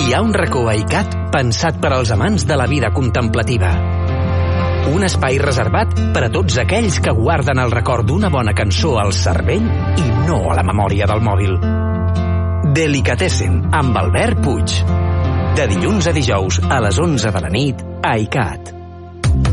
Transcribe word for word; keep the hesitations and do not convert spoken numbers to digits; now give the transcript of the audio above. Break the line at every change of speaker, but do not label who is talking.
Hi ha un racó a ICAT pensat per als amants de la vida contemplativa. Un espai reservat per a tots aquells que guarden el record d'una bona cançó al cervell i no a la memòria del mòbil. Delicatessen, amb Albert Puig. De dilluns a dijous a les onze de la nit a ICAT.